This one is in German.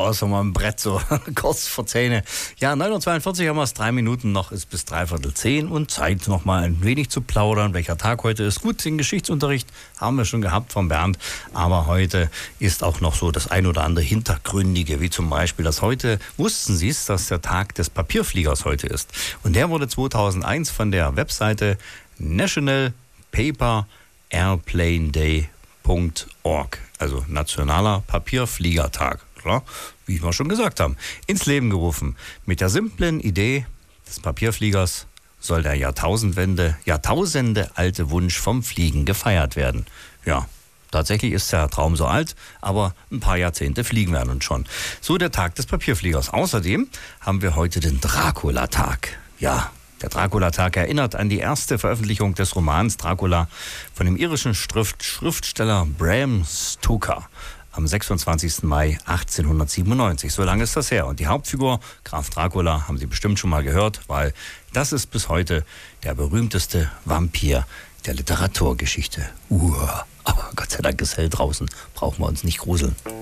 aus vom Brett, so kurz vor 10. Ja, 9.42 Uhr haben wir es, 3 Minuten noch, ist bis 9:45 und Zeit noch mal ein wenig zu plaudern, welcher Tag heute ist. Gut, den Geschichtsunterricht haben wir schon gehabt von Bernd, aber heute ist auch noch so das ein oder andere Hintergründige, wie zum Beispiel, dass heute, wussten Sie es, dass der Tag des Papierfliegers heute ist. Und der wurde 2001 von der Webseite National Paper Airplane Day.org, also Nationaler Papierfliegertag, klar, wie wir schon gesagt haben, ins Leben gerufen. Mit der simplen Idee des Papierfliegers soll der Jahrtausende alte Wunsch vom Fliegen gefeiert werden. Ja, tatsächlich ist der Traum so alt, aber ein paar Jahrzehnte fliegen wir nun schon. So der Tag des Papierfliegers. Außerdem haben wir heute den Dracula-Tag. Ja, der Dracula-Tag erinnert an die erste Veröffentlichung des Romans Dracula von dem irischen Schriftsteller Bram Stoker am 26. Mai 1897. So lange ist das her. Und die Hauptfigur, Graf Dracula, haben Sie bestimmt schon mal gehört, weil das ist bis heute der berühmteste Vampir der Literaturgeschichte. Aber Gott sei Dank ist hell draußen, brauchen wir uns nicht gruseln.